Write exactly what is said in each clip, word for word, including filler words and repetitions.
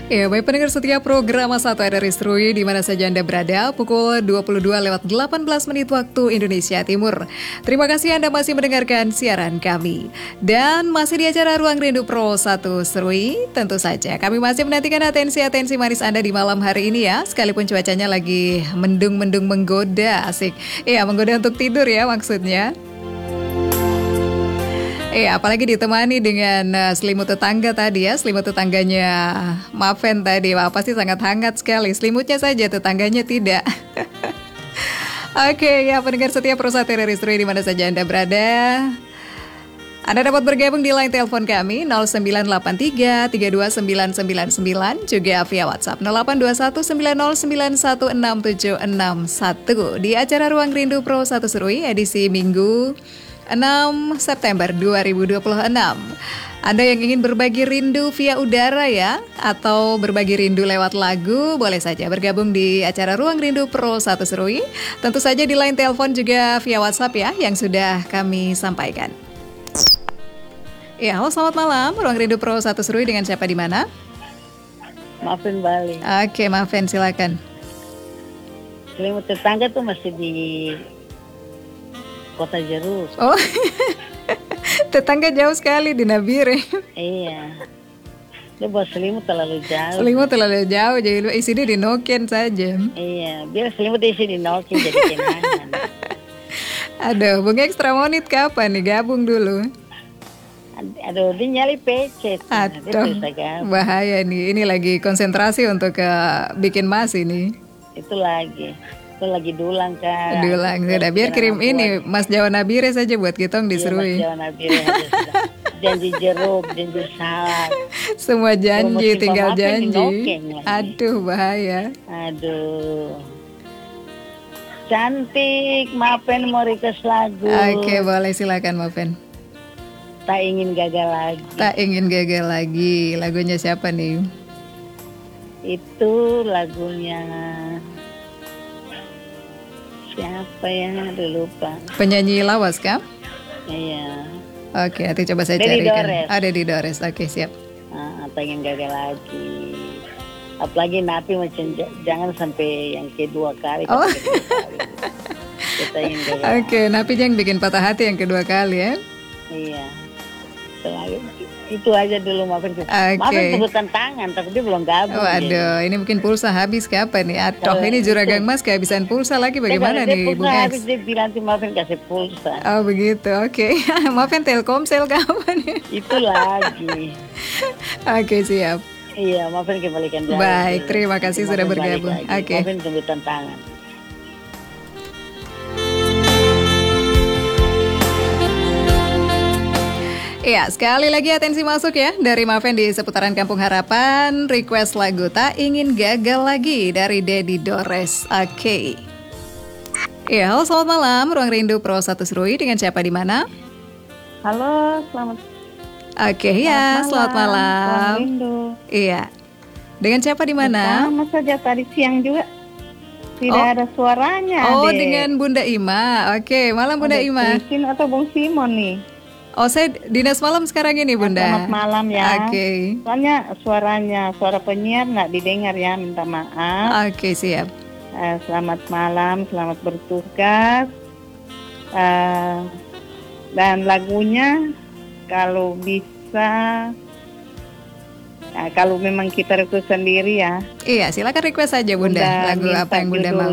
Ya, baik pendengar setia program Satu R R I Serui di mana saja Anda berada, pukul dua puluh dua lewat delapan belas menit waktu Indonesia Timur. Terima kasih Anda masih mendengarkan siaran kami. Dan masih di acara Ruang Rindu Pro satu Serui, tentu saja kami masih menantikan atensi-atensi manis Anda di malam hari ini ya, sekalipun cuacanya lagi mendung-mendung menggoda, asik. Iya, menggoda untuk tidur ya maksudnya. Iya, apalagi ditemani dengan uh, selimut tetangga tadi ya, selimut tetangganya Maven tadi. Wah, pasti sangat hangat sekali. Selimutnya saja, tetangganya tidak. Oke, ya pendengar setia Pro satu R R I Serui di mana saja Anda berada. Anda dapat bergabung di line telepon kami nol sembilan delapan tiga tiga dua sembilan sembilan sembilan, juga via WhatsApp nol delapan dua satu sembilan nol sembilan satu enam tujuh enam satu di acara Ruang Rindu Pro satu Serui edisi Minggu enam September dua ribu dua puluh enam. Anda yang ingin berbagi rindu via udara ya, atau berbagi rindu lewat lagu, boleh saja bergabung di acara Ruang Rindu Pro satu Serui. Tentu saja di line telepon juga via WhatsApp ya, yang sudah kami sampaikan. Ya, halo selamat malam, Ruang Rindu Pro satu Serui dengan siapa di mana? Maafin Bali. Oke, Maafin silakan. Selimut tetangga tuh masih di Kota Jeruk. Oh, tetangga jauh sekali di Nabire. Iya. Dia buat selimut terlalu jauh. Selimut terlalu jauh, jadi isinya di Noken saja. Iya, biar selimut isi di Noken jadi kenangan. Aduh, Bung Ekstra Monit kapan nih gabung dulu? Aduh, dia nyali P C. Aduh, bahaya nih. Ini lagi konsentrasi untuk uh, bikin mas ini. Itu lagi. Itu lagi dulang kan. Dulang, sudah biar kirim ini Mas Jawa Nabire saja buat kita diserui. Iya, Mas Jawa Nabire janji jeruk, janji salad. Semua janji, tinggal janji. Aduh, bahaya. Aduh. Cantik, Maven mau request lagu. Oke, boleh silakan Maven. Tak ingin gagal lagi. Tak ingin gagal lagi. Lagunya siapa nih? Itu lagunya siapa ya? Aduh, lupa. Penyanyi lawas kah? Iya. Oke, nanti coba saya Dedi carikan. Dores. Ada di Dores. Oke, siap. Nah, pengen gagal lagi. Apalagi Napi macam jangan sampai yang kedua kali. Oh. Kedua kali. Kita ingin gagal. Oke, Napi jangan bikin patah hati yang kedua kali ya. Iya. Selalu, itu aja dulu Maafin. Okay. Maafin tunggu tantangan, tapi dia belum gabung. Waduh, jadi. Ini mungkin pulsa habis kapan nih? Aduh, ini Juragang Mas kehabisan pulsa lagi bagaimana dia nih, pulsa Bung habis, Eks? dia bilang si Maafin kasih pulsa. Oh begitu, oke. Okay. Maafin Telkomsel kapan nih? Itu lagi. Oke, okay, siap. Iya, Maafin kembalikan jalan. Baik, terima kasih sudah bergabung. Oke. Okay. Maafin tunggu tantangan. Ya, sekali lagi atensi masuk ya dari Maven di seputaran Kampung Harapan. Request lagu Tak Ingin Gagal Lagi dari Dedi Dores. Oke. Okay. Ya, halo selamat malam. Ruang Rindu Pro satu Serui dengan siapa di mana? Halo, selamat. Oke, okay, ya, selamat malam. Ruang Rindu. Iya. Dengan siapa di mana? Sama saja tadi siang juga. Tidak oh. ada suaranya. Oh, deh. Dengan Bunda Ima. Oke, okay, malam Bunda ada Ima. Christine atau Bung Simon nih? Oh, saya dinas malam sekarang ini, Bunda. Selamat malam ya. Oke. Okay. Soalnya suaranya, suara penyiar nggak didengar ya, minta maaf. Oke, okay, siap. Uh, selamat malam, selamat bertugas. Uh, dan lagunya kalau bisa, uh, kalau memang kita request sendiri ya. Iya, silakan request saja Bunda. Bunda lagu apa yang Bunda mau?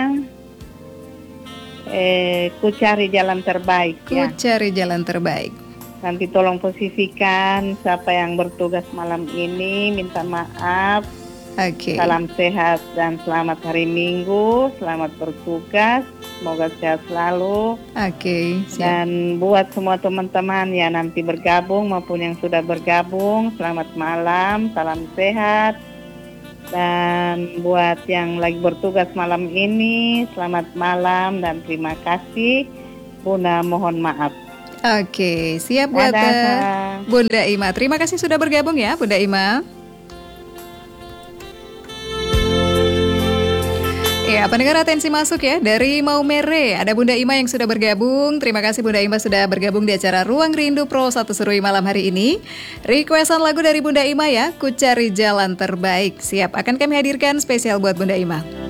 Eh, ku cari jalan terbaik. Ku ya. cari jalan terbaik. Nanti tolong posisikan siapa yang bertugas malam ini. Minta maaf. Oke. Okay. Salam sehat dan selamat hari Minggu. Selamat bertugas. Semoga sehat selalu. Oke. Okay, dan buat semua teman-teman yang nanti bergabung maupun yang sudah bergabung, selamat malam. Salam sehat. Dan buat yang lagi bertugas malam ini, selamat malam dan terima kasih. Bunda mohon maaf. Oke, siap buat uh, Bunda Ima. Terima kasih sudah bergabung ya Bunda Ima. Ya, pendengar atensi masuk ya dari Maumere. Ada Bunda Ima yang sudah bergabung. Terima kasih Bunda Ima sudah bergabung di acara Ruang Rindu Pro satu Serui malam hari ini. Requestan lagu dari Bunda Ima ya, Ku Cari Jalan Terbaik. Siap, akan kami hadirkan spesial buat Bunda Ima.